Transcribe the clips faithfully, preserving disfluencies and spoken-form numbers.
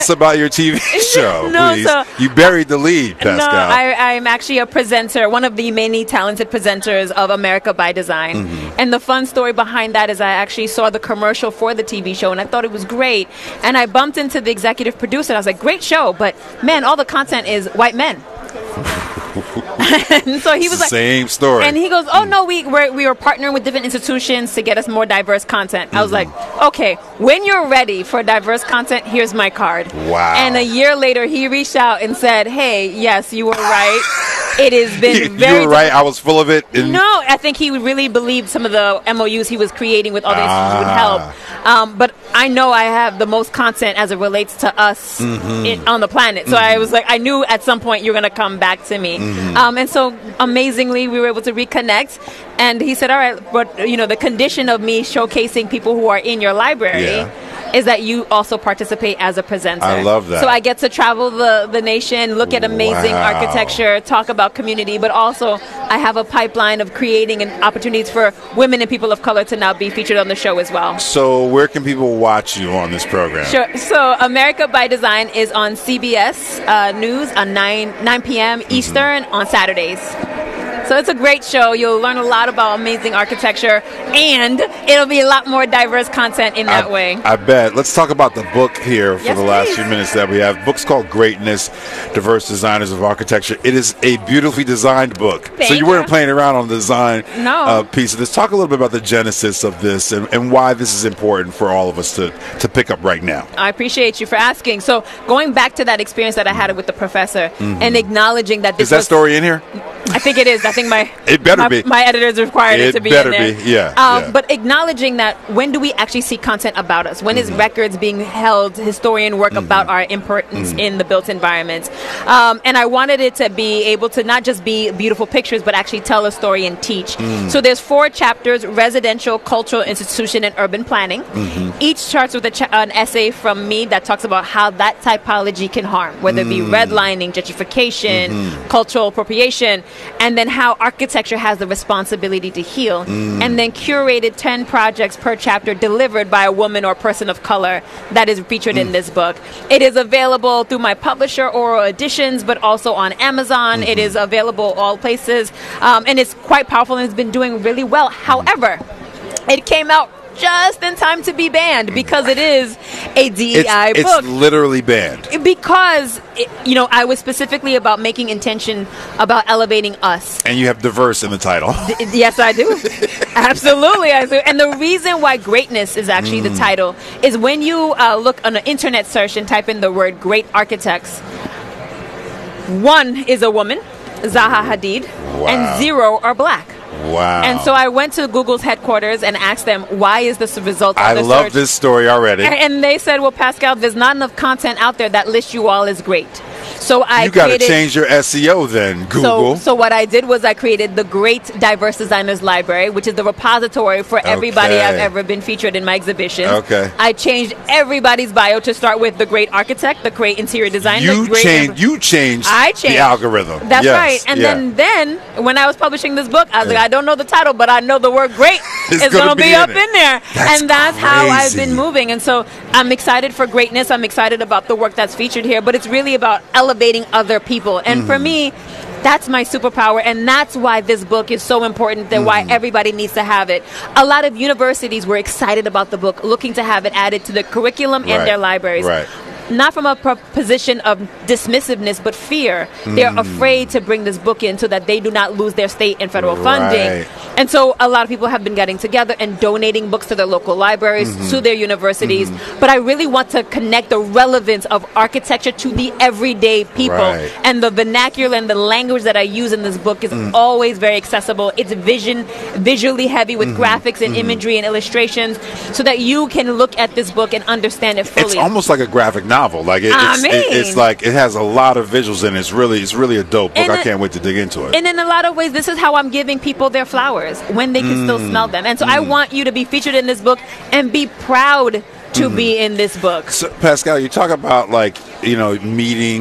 us about your T V show, no, please. So, you buried the lead, Pascal. No, I, I'm actually a presenter, one of the many talented presenters of America by Design. Mm-hmm. And the fun story behind that is I actually saw the commercial for the T V show, and I thought it was great. And I bumped into the executive producer, and I was like, great show, but man, all the content is white men. And so he was like, same story. And he goes, oh, no, we we're, we were partnering with different institutions to get us more diverse content. Mm-hmm. I was like, okay, when you're ready for diverse content, here's my card. Wow. And a year later, he reached out and said, hey, yes, you were right. It has been you, very You were right. I was full of it. No, I think he really believed some of the M O Us he was creating with other institutions would help. Um, but I know I have the most content as it relates to us mm-hmm. in, on the planet. So mm-hmm. I was like, I knew at some point you're going to come back to me. Mm-hmm. Um, and so amazingly, we were able to reconnect. And he said, all right, but, you know, the condition of me showcasing people who are in your library yeah. is that you also participate as a presenter. I love that. So I get to travel the, the nation, look at amazing wow. architecture, talk about community, but also I have a pipeline of creating and opportunities for women and people of color to now be featured on the show as well. So where can people watch you on this program? Sure. So America by Design is on C B S uh, News on nine p.m. Eastern mm-hmm. on Saturdays. So it's a great show. You'll learn a lot about amazing architecture, and it'll be a lot more diverse content in that I, way. I bet. Let's talk about the book here for yes, the last please. few minutes that we have. The book's called Greatness, Diverse Designers of Architecture. It is a beautifully designed book. Thank so you, you weren't playing around on the design no. uh, piece of this. Talk a little bit about the genesis of this and, and why this is important for all of us to, to pick up right now. I appreciate you for asking. So going back to that experience that I had with the professor mm-hmm. and acknowledging that this Is that was, story in here? I think it is. I think my it better my, be. my editors required it, it to be better in there. Be. Yeah, um, yeah. But acknowledging that when do we actually see content about us? When mm-hmm. is records being held, historian work mm-hmm. about our importance mm-hmm. in the built environments? Um, and I wanted it to be able to not just be beautiful pictures, but actually tell a story and teach. Mm-hmm. So there's four chapters: residential, cultural, institution, and urban planning. Mm-hmm. Each starts with a cha- an essay from me that talks about how that typology can harm, whether mm-hmm. it be redlining, gentrification, mm-hmm. cultural appropriation, and then how architecture has the responsibility to heal, mm. and then curated ten projects per chapter delivered by a woman or person of color that is featured mm. in this book. It is available through my publisher, Oral Editions, but also on Amazon. Mm-hmm. It is available all places, um, and it's quite powerful and it's been doing really well. However, it came out just in time to be banned because it is a D E I it's, book. It's literally banned. Because, it, you know, I was specifically about making intention about elevating us. And you have diverse in the title. D- yes, I do. Absolutely, I do. And the reason why greatness is actually mm. the title is when you uh, look on an internet search and type in the word great architects, one is a woman, Zaha Hadid, wow. and zero are black. Wow. And so I went to Google's headquarters and asked them, why is this the result of I the love search? this story already. And, and they said, well, Pascal, there's not enough content out there that lists you all as great. So I you got to created, change your S E O then, Google. So, so what I did was I created the Great Diverse Designers Library, which is the repository for everybody okay. I've ever been featured in my exhibitions. Okay. I changed everybody's bio to start with the great architect, the great interior designer. You great changed. You changed. I changed the algorithm. That's yes. right. And yeah. then, then when I was publishing this book, I was yeah. like, I don't know the title, but I know the word "great" is going to be, be in up it. in there. That's and that's crazy. how I've been moving. And so I'm excited for greatness. I'm excited about the work that's featured here. But it's really about elevating other people. And mm-hmm. for me, that's my superpower, and that's why this book is so important and mm. why everybody needs to have it. A lot of universities were excited about the book, looking to have it added to the curriculum right. and their libraries. Right. Not from a pro- position of dismissiveness, but fear. Mm. They're afraid to bring this book in so that they do not lose their state and federal right. funding. And so a lot of people have been getting together and donating books to their local libraries, mm-hmm. to their universities. Mm-hmm. But I really want to connect the relevance of architecture to the everyday people. Right. And the vernacular and the language that I use in this book is mm. always very accessible. It's vision, visually heavy with mm-hmm. graphics and mm-hmm. imagery and illustrations so that you can look at this book and understand it fully. It's almost like a graphic novel. Like it, I it's, mean. it, it's like it has a lot of visuals in it. It's really, it's really a dope book. And I can't wait to dig into it. And in a lot of ways, this is how I'm giving people their flowers when they can mm. still smell them. And so mm. I want you to be featured in this book and be proud to mm. be in this book. So, Pascal, you talk about like, you know, meeting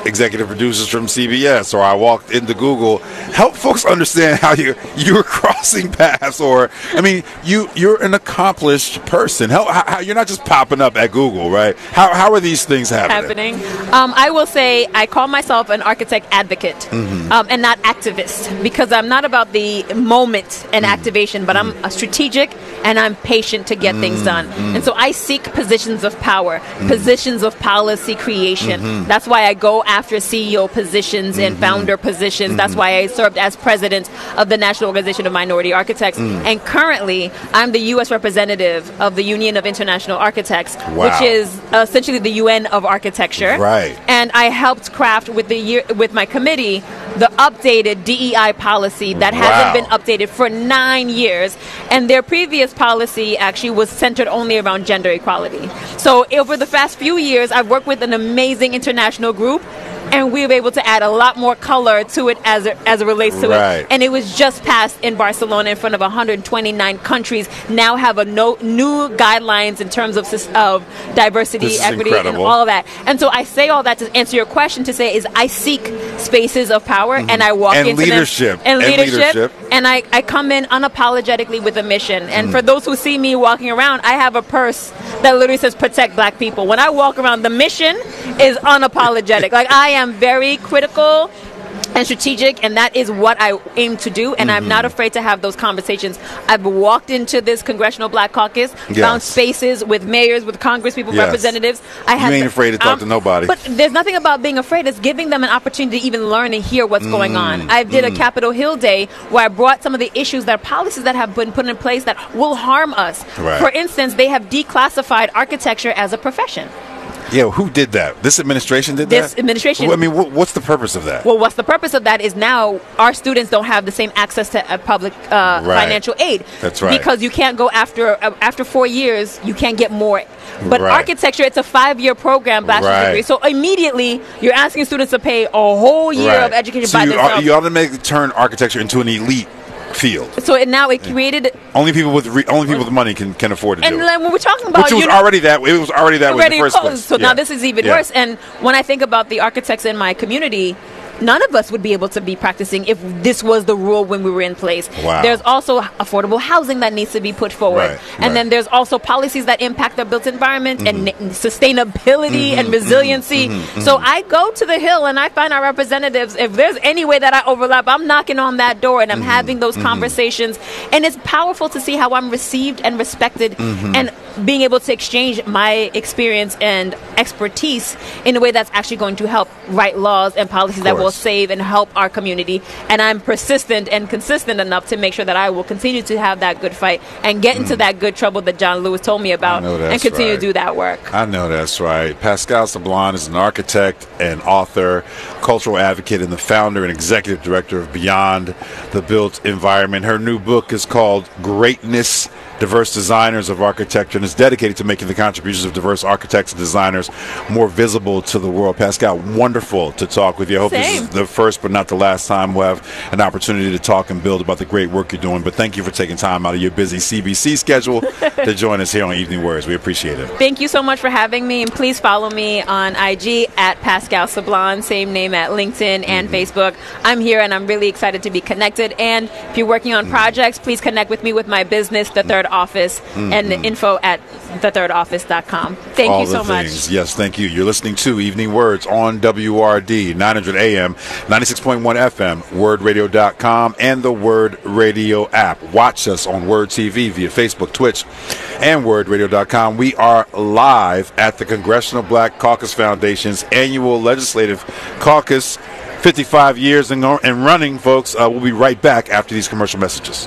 executive producers from C B S, or I walked into Google. Help folks understand how you you're crossing paths, or I mean, you you're an accomplished person. How, how you're not just popping up at Google, right? How how are these things happening? Happening. Um, I will say I call myself an architect advocate, mm-hmm. um, and not activist, because I'm not about the moment and mm-hmm. activation, but mm-hmm. I'm a strategic and I'm patient to get mm-hmm. things done. Mm-hmm. And so I seek positions of power, mm-hmm. positions of policy creation. Mm-hmm. That's why I go after C E O positions mm-hmm. and founder positions. Mm-hmm. That's why I served as president of the National Organization of Minority Architects. Mm-hmm. And currently, I'm the U S representative of the Union of International Architects, wow. which is essentially the U N of architecture. Right. And I helped craft with the year, with my committee the updated D E I policy that wow. hasn't been updated for nine years. And their previous policy actually was centered only around gender equality. So over the past few years, I've worked with an amazing international group, and we were able to add a lot more color to it as it, as it relates to right. it. And it was just passed in Barcelona in front of one hundred twenty-nine countries. Now have a no, new guidelines in terms of, of diversity, equity, incredible. And all of that. And so I say all that to answer your question, to say is I seek spaces of power, mm-hmm. and I walk and into leadership. them. And, and leadership. leadership. And I, I come in unapologetically with a mission. And mm. for those who see me walking around, I have a purse that literally says protect black people. When I walk around, the mission is unapologetic. Like, I am very critical and strategic, and that is what I aim to do, and mm-hmm. I'm not afraid to have those conversations. I've walked into this Congressional Black Caucus, yes. found spaces with mayors, with Congress people, yes. representatives. I you ain't the, afraid to talk um, to nobody. But there's nothing about being afraid. It's giving them an opportunity to even learn and hear what's mm-hmm. going on. I did mm-hmm. a Capitol Hill Day where I brought some of the issues, that are policies that have been put in place that will harm us. Right. For instance, they have declassified architecture as a profession. Yeah, who did that? This administration did this that? This administration. Well, I mean, what's the purpose of that? Well, what's the purpose of that is now our students don't have the same access to uh, public uh, right. financial aid. That's right. Because you can't go after uh, after four years, you can't get more. But right. architecture, it's a five-year program, bachelor's right. degree. So immediately, you're asking students to pay a whole year right. of education so by you, themselves. You automatically turn architecture into an elite field. So it now it created only people with re, only people with money can, can afford to and do it. And when we're talking about, which was you know, already that it was already that way in the first closed. place. So yeah. now this is even yeah. worse. And when I think about the architects in my community, none of us would be able to be practicing if this was the rule when we were in place. Wow. There's also affordable housing that needs to be put forward. Right, and right. then there's also policies that impact the built environment mm-hmm. and sustainability mm-hmm, and resiliency. Mm-hmm, mm-hmm. So I go to the Hill and I find our representatives. If there's any way that I overlap, I'm knocking on that door and I'm mm-hmm, having those mm-hmm. conversations. And it's powerful to see how I'm received and respected mm-hmm. and being able to exchange my experience and expertise in a way that's actually going to help write laws and policies that will save and help our community. And I'm persistent and consistent enough to make sure that I will continue to have that good fight and get into mm. that good trouble that John Lewis told me about and continue right. to do that work. I know that's right. Pascal Sablon is an architect and author, cultural advocate, and the founder and executive director of Beyond the Built Environment. Her new book is called Greatness, Diverse Designers of Architecture, and is dedicated to making the contributions of diverse architects and designers more visible to the world. Pascal, wonderful to talk with you. I hope Same. This is the first but not the last time we'll have an opportunity to talk and build about the great work you're doing. But thank you for taking time out of your busy C B C schedule to join us here on Evening Words. We appreciate it. Thank you so much for having me, and please follow me on I G at Pascal Sablon, same name at LinkedIn and mm-hmm. Facebook. I'm here and I'm really excited to be connected. And if you're working on mm-hmm. projects, please connect with me with my business, The Third Office, mm-hmm. and the info at the third office dot com. Thank All you so the much. Things. Yes, thank you. You're listening to Evening Words on W R D, nine hundred A M, ninety-six point one F M, word radio dot com, and the Word Radio app. Watch us on Word T V via Facebook, Twitch, and word radio dot com. We are live at the Congressional Black Caucus Foundation's annual Legislative Caucus. fifty-five years and, and running, folks. Uh, we'll be right back after these commercial messages.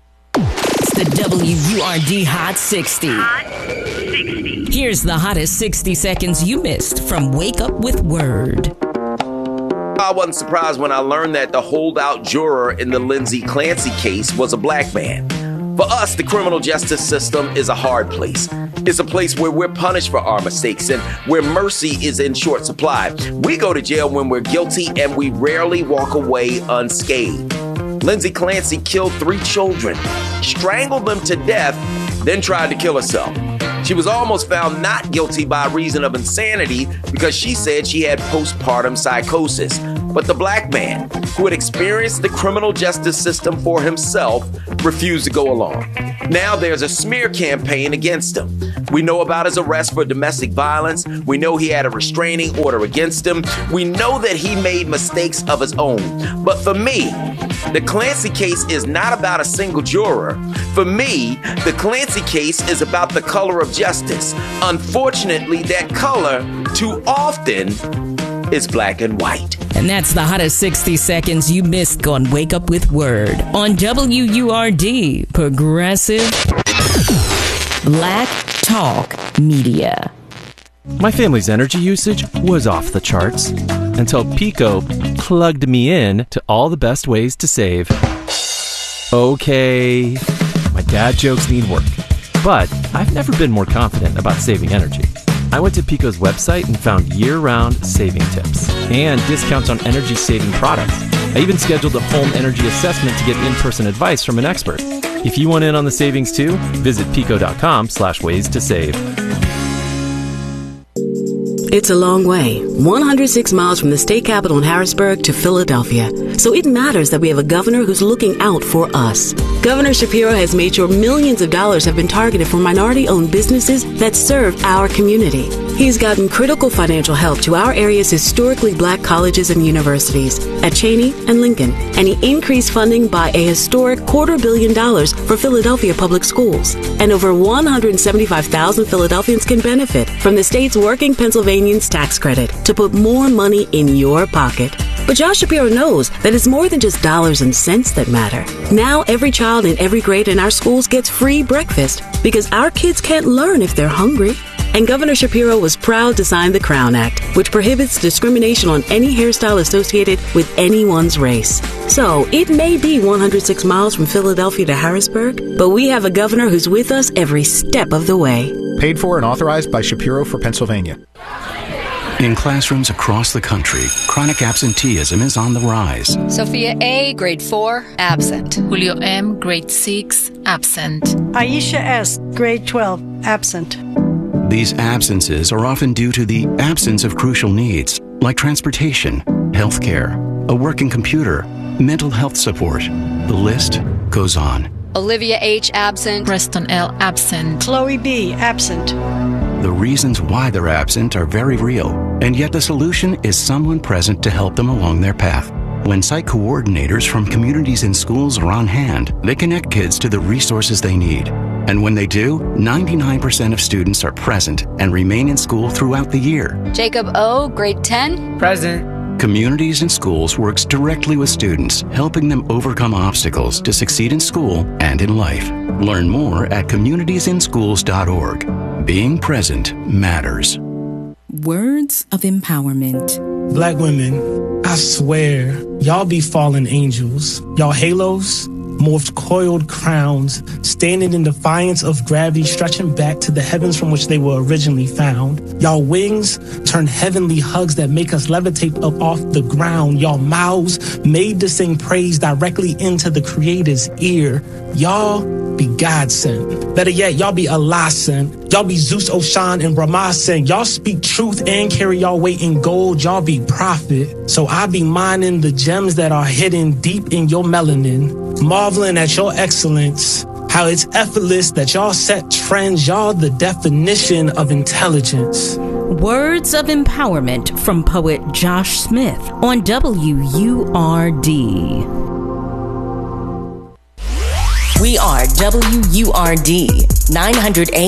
The W U R D Hot sixty. Hot sixty. Here's the hottest sixty seconds you missed from Wake Up with Word. I wasn't surprised when I learned that the holdout juror in the Lindsay Clancy case was a black man. For us, the criminal justice system is a hard place. It's a place where we're punished for our mistakes and where mercy is in short supply. We go to jail when we're guilty and we rarely walk away unscathed. Lindsay Clancy killed three children, strangled them to death, then tried to kill herself. She was almost found not guilty by reason of insanity because she said she had postpartum psychosis. But the black man, who had experienced the criminal justice system for himself, refused to go along. Now there's a smear campaign against him. We know about his arrest for domestic violence. We know he had a restraining order against him. We know that he made mistakes of his own. But for me, the Clancy case is not about a single juror. For me, the Clancy case is about the color of justice. Unfortunately, that color, too often, is black and white. And that's the hottest sixty seconds you missed on Wake Up with Word on W U R D, Progressive Black Talk Media. My family's energy usage was off the charts until Pico plugged me in to all the best ways to save. Okay, my dad jokes need work, but I've never been more confident about saving energy. I went to Pico's website and found year-round saving tips and discounts on energy-saving products. I even scheduled a home energy assessment to get in-person advice from an expert. If you want in on the savings too, visit pico.com slash ways to save. It's a long way, one hundred six miles from the state capital in Harrisburg to Philadelphia. So it matters that we have a governor who's looking out for us. Governor Shapiro has made sure millions of dollars have been targeted for minority-owned businesses that serve our community. He's gotten critical financial help to our area's historically black colleges and universities at Cheney and Lincoln, and he increased funding by a historic quarter billion dollars for Philadelphia public schools. And over one hundred seventy-five thousand Philadelphians can benefit from the state's Working Pennsylvanians tax credit to put more money in your pocket. But Josh Shapiro knows that it's more than just dollars and cents that matter. Now every child in every grade in our schools gets free breakfast because our kids can't learn if they're hungry. And Governor Shapiro was proud to sign the Crown Act, which prohibits discrimination on any hairstyle associated with anyone's race. So it may be one hundred six miles from Philadelphia to Harrisburg, but we have a governor who's with us every step of the way. Paid for and authorized by Shapiro for Pennsylvania. In classrooms across the country, chronic absenteeism is on the rise. Sophia A., grade four, absent. Julio M., grade six, absent. Aisha S., grade twelve, absent. These absences are often due to the absence of crucial needs like transportation, healthcare, a working computer, mental health support. The list goes on. Olivia H., absent. Preston L., absent. Chloe B., absent. The reasons why they're absent are very real, and yet the solution is someone present to help them along their path. When site coordinators from communities and schools are on hand, they connect kids to the resources they need. And when they do, ninety-nine percent of students are present and remain in school throughout the year. Jacob O., grade ten. Present. Communities and Schools works directly with students, helping them overcome obstacles to succeed in school and in life. Learn more at communities in schools dot org. Being present matters. Words of empowerment. Black women, I swear, y'all be fallen angels. Y'all halos, morphed coiled crowns, standing in defiance of gravity, stretching back to the heavens from which they were originally found. Y'all wings turn heavenly hugs that make us levitate up off the ground. Y'all mouths made to sing praise directly into the Creator's ear. Y'all be God sent. Better yet, y'all be Allah sent. Y'all be Zeus, Oshan, and Brahma sent. Y'all speak truth and carry y'all weight in gold. Y'all be prophet. So I be mining the gems that are hidden deep in your melanin, marveling at your excellence, how it's effortless that y'all set trends. Y'all the definition of intelligence. Words of empowerment from poet Josh Smith on W U R D. We are W U R D nine hundred A